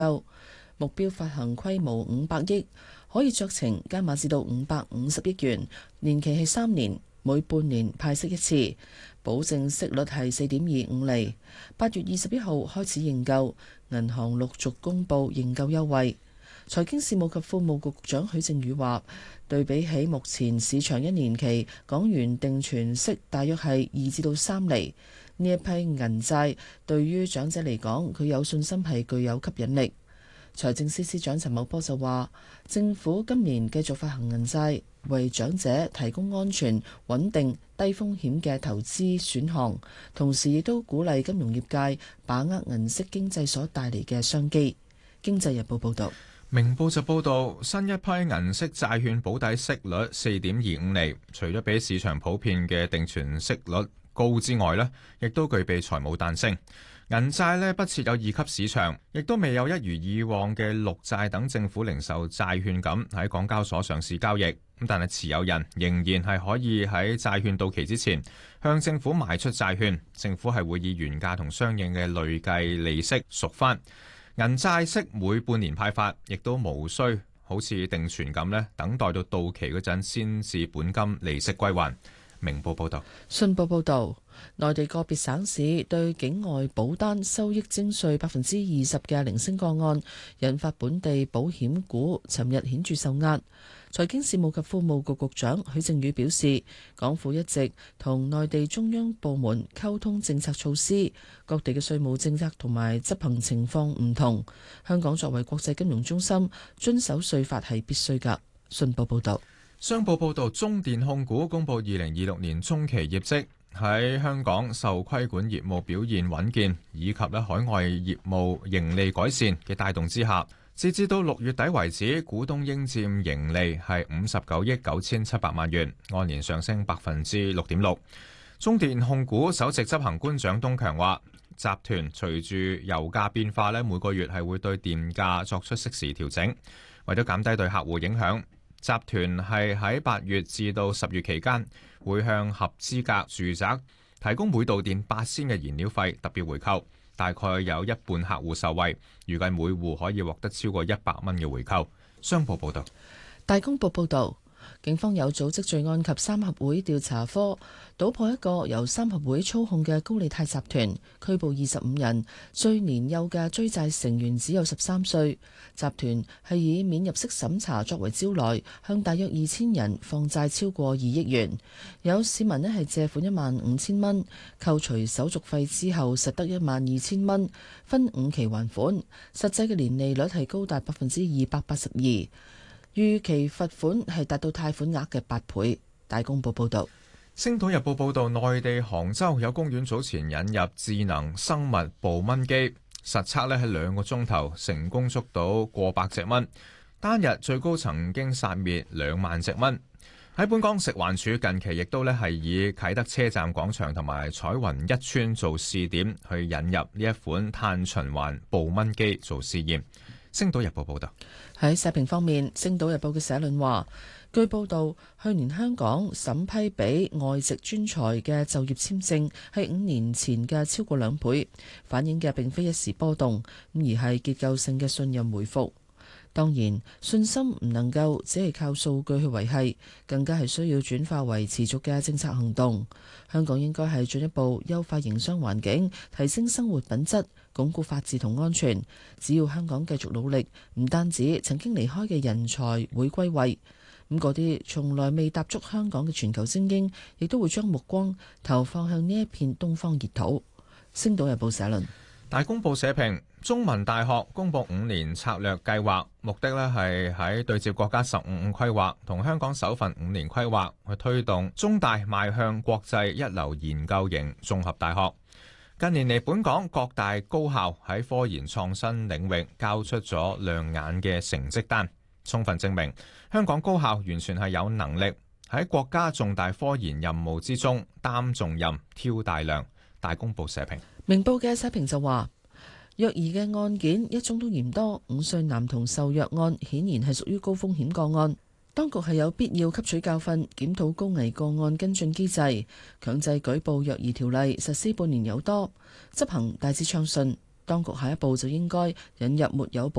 目標發行規模500億，可以酌情加碼至到550億元，年期係3年，每半年派息一次，保證息率係4.25厘。8月21號開始認購，銀行陸續公布認購優惠。財經事務及庫務局局長許正宇話，對比起目前市場1年期港元定存息大約係2至到3厘，呢一批銀債對於長者嚟講，佢有信心係具有吸引力。財政司司長陳茂波就話，政府今年繼續發行銀債，為長者提供安全、穩定、低風險嘅投資選項，同時亦都鼓勵金融業界把握銀色經濟所帶嚟嘅商機。經濟日報報道。 明報就報道，新一批銀色債券保底息率4.25厘，除咗比市場普遍嘅定存息率高之外呢，亦都具備財務彈性。銀債呢不設有二級市場，亦都未有一如以往嘅綠債等政府零售債券咁喺港交所上市交易。咁但係持有人仍然係可以喺債券到期之前向政府賣出債券，政府係會以原價同相應嘅累計利息贖翻。銀債息每半年派發，亦都無需好似定存咁呢等待到期嗰陣先至本金利息歸還。明報報道。 信報報導，內地個別省市對境外保單收益徵稅20%嘅零星個案，引發本地保險股尋日顯著受壓。財經事務及庫務局局長許正宇表示，港府一直同內地中央部門溝通政策措施，各地嘅稅務政策同埋執行情況唔同。香港作為國際金融中心，遵守稅法係必須㗎。信報報導。 商報報導，中電控股公佈2026年中期業績，喺香港受規管業務表現穩健，以及海外業務盈利改善嘅帶動之下，截至到6月底為止，股東應佔盈利係59億9700萬元，按年上升6.6%。中電控股首席執行官蔣東強話，集團隨住油價變化每個月係會對電價作出適時調整，為咗減低對客戶影響。集團係喺8月至到10月期間，會向合資格住宅提供每度電8仙嘅燃料費特別回扣，大概有一半客戶受惠，預計每戶可以獲得超過100蚊嘅回扣。商報報道。 大公報報導。警方有組織罪案及三合會調查科搗破一個由三合會操控嘅高利貸集團，拘捕25人，最年幼嘅追債成員只有13歲。集團係以免入息審查作為招來，向大約2000人放債超過2億元。有市民係借款15000蚊，扣除手續費之後實得12000蚊，分5期還款，實際嘅年利率係高達282%。預期罰款係達到貸款額嘅8倍。大公報報導。 星島日報報導，內地杭州有公園早前引入智能生物捕蚊機，實測喺2個鐘頭成功捉到過百隻蚊，單日最高曾經殺滅2萬隻蚊。喺本港，食環署近期亦都係以啟德車站廣場同埋彩雲一村做試點，去引入呢一款碳循環捕蚊機做試驗。星島日報報道。 喺社評方面，星島日報嘅社論話，據報道，去年香港審批俾外籍專才嘅就業簽證係5年前嘅超過2倍，反映嘅並非一時波動，而係結構性嘅信任回復。當然，信心唔能夠只係靠數據去維繫，更加係需要轉化為持續嘅政策行動。香港應該係進一步優化營商環境，提升生活品質，鞏固法治同安全。只要香港繼續努力，唔單止曾經離開嘅人才會歸位，咁嗰啲從來未踏足香港嘅全球精英，亦都會將目光投放向呢一片東方熱土。星島日報社論。 大公報社評，中文大學公布5年策略計劃，目的係喺對接國家15五規劃同香港首份5年規劃，去推動中大邁向國際一流研究型綜合大學。近年嚟，本港各大高校喺科研創新領域交出咗亮眼嘅成績單，充分證明香港高校完全係有能力喺國家重大科研任務之中擔重任、挑大梁。大公報社評。 明報嘅社評就話，虐兒嘅案件一宗都嫌多，5歲男童受虐案顯然係屬於高風險個案，當局係有必要吸取教訓，檢討高危個案跟進機制，強制舉報虐兒條例實施半年有多，執行大致暢順。 當局下一步就應該引入沒有